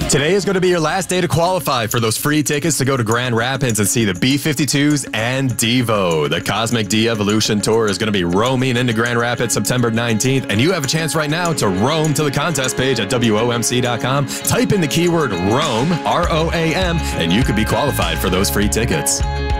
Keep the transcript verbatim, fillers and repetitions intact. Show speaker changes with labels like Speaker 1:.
Speaker 1: Today is going to be your last day to qualify for those free tickets to go to Grand Rapids and see the B fifty-twos and Devo. The Cosmic De-Evolution Tour is going to be roaming into Grand Rapids September nineteenth, and you have a chance right now to roam to the contest page at W O M C dot com. Type in the keyword ROAM, R O A M, and you could be qualified for those free tickets.